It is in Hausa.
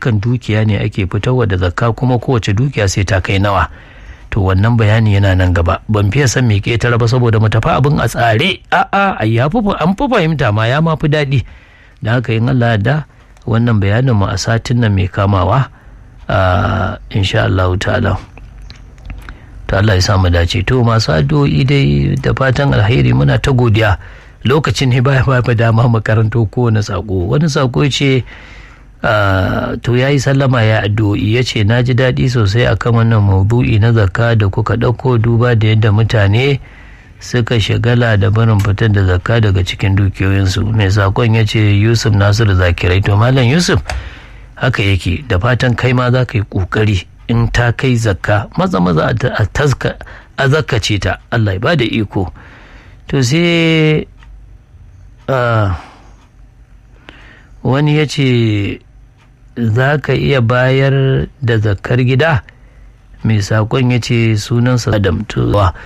dukkan dukiya ne ake fitarwa da zakka kuma kowace dukiya sai ta kai nawa. To wannan bayani yana nan gaba, ban fiye san me ketare ba saboda mu tafi abin a tsare. A'a an fi fahimta ma, ya ma fi daɗi. Da haka in Allah ya da wannan bayanin mu a satin nan mai kamawa insha Allah ta'ala. To Allah ya sa mu dace. To masu addu'o'i dai da fatan alheri muna ta godiya. Lokacin ne baya ba dama mu karanto kowane sako. Wani sako ce to ya yi sallama ya addu'o'i, ya ce na ji daɗi sosai akan wannan maudu'i na zakka da kuka ɗauko, duba da yadda mutane suka shagala da barin fitar da zakka daga cikin dukiyoyinsu. Mai sakon ya ce Yusuf Nasiru Zakirai. To Malam Yusuf haka yake, da fatan kai ma za ka yi ƙoƙari in ta kai zakka maza a zakkace ta. Allah ya ba da iko. To sai wani ya ce za ka iya bayar da zakkar gida. Mai sakon ya ce sunansa Adam.